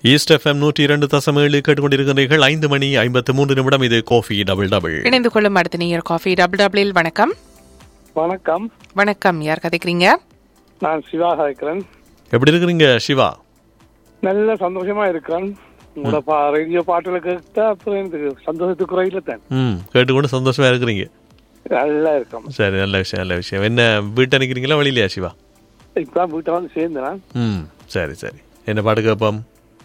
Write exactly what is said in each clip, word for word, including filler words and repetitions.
East FM நூற்றி இரண்டு தசம் ஏழு கேட்டுக்கொண்டிருக்கிறீர்கள். ஐந்து மணி ஐம்பத்து மூன்று நிமிடம். இது காஃபி டபுள் டபுள். இணைந்து கொள்ளும் அடுத்த நீர் காஃபி டபுள் டபுளில். வணக்கம். வணக்கம். வணக்கம். யார் கதைக்கிறீங்க? நான் சிவா கதைக்கிறேன். எப்படி இருக்கிறீங்க சிவா? நல்ல சந்தோஷமா இருக்கிறேன். உங்களோட ரேடியோ பாட்டுல கேட்டா அப்புறம் எனக்கு சந்தோஷத்துக்கு குறையில தான். ம் கேட்டுக்கொண்டு சந்தோஷமா இருக்கிறீங்க. நல்லா இருக்கும். சரி, நல்ல விஷயம் நல்ல விஷயம். என்ன வீட்டை நிற்கிறீங்களா வெளியிலையா சிவா? இப்பதான் வீட்டை வந்து சேர்ந்தேன். ம் சரி சரி. என்ன பாட்டு கேட்போம்?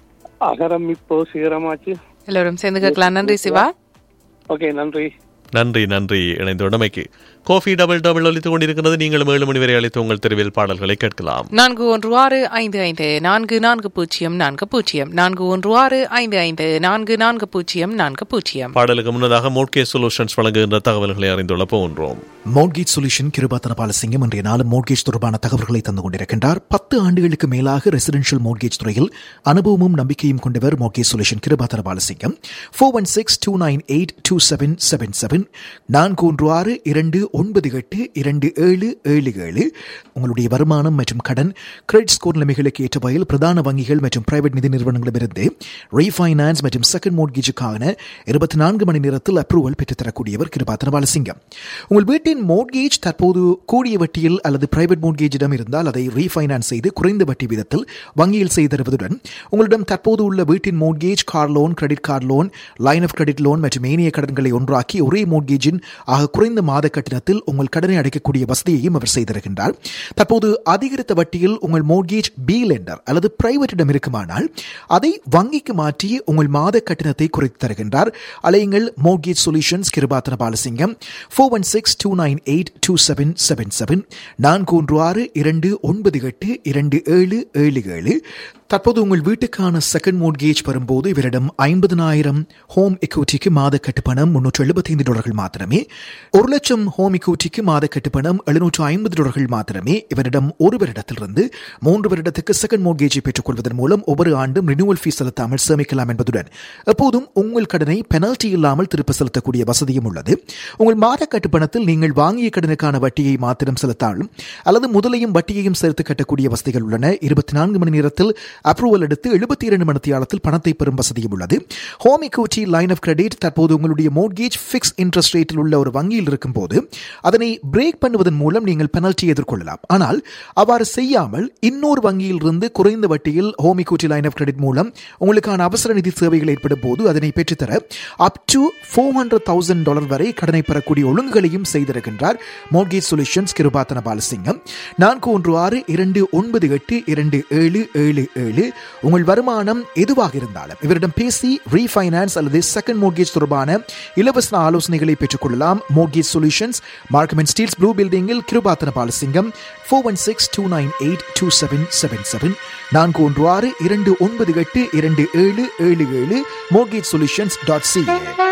அகரம் இப்போ சிகரமாச்சு. எல்லோரும் சேர்ந்து கேட்கலாம். நன்றி சிவா. ஓகே, நன்றி நன்றி நன்றி. இணைந்த உடமைக்கு காஃபி டபுள் டபுள் ஒலித்துக் கொண்டிருக்கிறது. நீங்கள் ஏழு மணி வரை அழைத்து உங்கள் தெருவில் பாடல்களை கேட்கலாம். நான்கு ஒன்று ஆறு ஐந்து ஐந்து நான்கு நான்கு பூஜ்ஜியம் நான்கு பூஜ்ஜியம் நான்கு ஒன்று ஆறு ஐந்து ஐந்து நான்கு நான்கு பூஜ்ஜியம் நான்கு பூஜ்ஜியம். பாடலுக்கு முன்னதாக மோட்கேஜ் சொல்யூஷன்ஸ் வழங்குகின்ற தகவல்களை அறிந்துள்ள போன்றோம். மோட்கேஜ் சொல்யூஷன் கிருபாத்தன பாலசிங்கம் இன்றைய நாளும் மோட்கேஜ் தொடர்பான தகவல்களை தந்து கொண்டிருக்கின்றார். பத்து ஆண்டுகளுக்கு மேலாக ரெசிடென்ஷியல் மோட்கேஜ் துறையில் அனுபவமும் நம்பிக்கையும் கொண்டவர் mortgage solution Kirupathana Balasingham. Four one six two nine eight two seven seven seven நான்கு ஒன்று ஆறு இரண்டு ஒன்பது எட்டு இரண்டு ஏழு ஏழு ஏழு. உங்களுடைய வருமானம் மற்றும் கடன் கிரெடிட் ஸ்கோர் நிலைமைகளுக்கு ஏற்ற வகையில் பிரதான வங்கிகள் மற்றும் பிரைவேட் நிதி நிறுவனங்களிடமிருந்து ரீஃபைனான்ஸ் மற்றும் செகண்ட் மோட்கேஜுக்கான இருபத்தி நான்கு மணி நேரத்தில் அப்ரூவல் பெற்றுத்தரக்கூடியவர் கிருபாத்தன பாலசிங்கம். உங்கள் வீட்டின் மோட்கேஜ் தற்போது கூடிய வட்டியில் அல்லது பிரைவேட் மோட்கேஜிடம் இருந்தால் அதை ரீஃபைனான்ஸ் செய்து குறைந்த வட்டி வீதத்தில் வங்கியில் செய்து தருவதுடன் உங்களிடம் தற்போது உள்ள வீட்டின் mortgage, car loan, credit card loan, line of credit loan மற்றும் ஏனைய கடன்களை ஒன்றாக்கி ஒரே மோட்கேஜின் ஆக குறைந்த மாத கட்டணத்தில் உங்கள் கடனை அடைக்கக்கூடிய வசதியையும் அவர் செய்திருக்கின்றார். தற்போது அதிகரித்த வட்டியில் உங்கள் மோட்கேஜ் பி லெண்டர் அல்லது பிரைவேட்டிடம் இருக்குமானால் அதை வங்கிக்கு மாற்றி உங்கள் மாத கட்டணத்தை குறைத்து தருகின்றார். அலையுங்கள் mortgage solutions Kirupathana Balasingham. Four one six two nine eight two seven seven seven நான்கு ஒன்று ஆறு இரண்டு ஒன்பது எட்டு இரண்டு ஏழு ஏழு ஏழு. தற்போது உங்கள் வீட்டுக்கான செகண்ட் மோட்கேஜ் வரும்போது இவரிடம் ஐம்பதனாயிரம் ஹோம் எக்யூட்டிக்கு மாத கட்டுப்பணம் முன்னூற்று எழுபத்தி ஐந்து டாலர்கள் மாத்திரமே, ஒரு லட்சம் ஹோம் எக்யூட்டிக்கு மாத கட்டுப்பணம் எழுநூற்று ஐம்பது டாலர்கள் மாத்திரமே. இவரிடம் ஒரு வருடத்திலிருந்து மூன்று வருடத்துக்கு செகண்ட் மோட்கேஜை பெற்றுக் கொள்வதன் மூலம் ஒவ்வொரு ஆண்டும் ரினியூவல் ஃபீஸ் செலுத்தாமல் சேமிக்கலாம் என்பதுடன் எப்போதும் உங்கள் கடனை பெனல்டி இல்லாமல் திருப்ப செலுத்தக்கூடிய வசதியும் உள்ளது. உங்கள் மாத கட்டுப்பணத்தில் நீங்கள் வாங்கிய கடனுக்கான வட்டியை மாத்திரம் செலுத்தாலும் அல்லது முதலையும் வட்டியையும் சேர்த்து கட்டக்கூடிய வசதிகள் உள்ளன. இருபத்தி நான்கு மணி நேரத்தில் அப்ரூவல் எடுத்து எழுபத்தி இரண்டு மணித்தியாலத்தில் பணத்தை பெறும் வசதியும் உள்ளது. Home equity line of credit தற்போது உங்களுடைய மோட்கேஜ் ஃபிக்ஸ் இன்ட்ரெஸ்ட் ரேட்டில் உள்ள ஒரு வங்கியில் இருக்கும் போது அதனை பிரேக் பண்ணுவதன் மூலம் நீங்கள் பெனல்ட்டி எதிர்கொள்ளலாம். ஆனால் அவ்வாறு செய்யாமல் இன்னொரு வங்கியில் இருந்து குறைந்த வட்டியில் home equity line of credit மூலம் உங்களுக்கான அவசர நிதி சேவைகள் ஏற்படும் போது அதனை பெற்றுத்தர up to four hundred thousand dollar வரை கடனை பெறக்கூடிய ஒழுங்குகளையும் செய்திருக்கின்றார் மோட்கேஜ் சொல்யூஷன்ஸ் கிருபாத்தன பாலசிங்கம். நான்கு ஒன்று ஆறு இரண்டு ஒன்பது எட்டு இரண்டு ஏழு ஏழு ஏழு. உங்கள் வருமானம் எதுவாக இருந்தாலும் இவரிடம் பேசி ரீஃபைனான்ஸ் அல்லது செகண்ட் மோட்கேஜ் தொடர்பான இலவச ஆலோசனைகளை பெற்றுக் கொள்ளலாம். Mortgage solutions Markham and Steeles blue பில்டிங்கில் Kirupathana Balasingham. Four one six two nine eight two seven seven seven நான்கு ஒன்று ஆறு இரண்டு ஒன்பது எட்டு இரண்டு ஏழு ஏழு ஏழு மோட்கேஜ் சொல்யூஷன்ஸ் டாட் சி.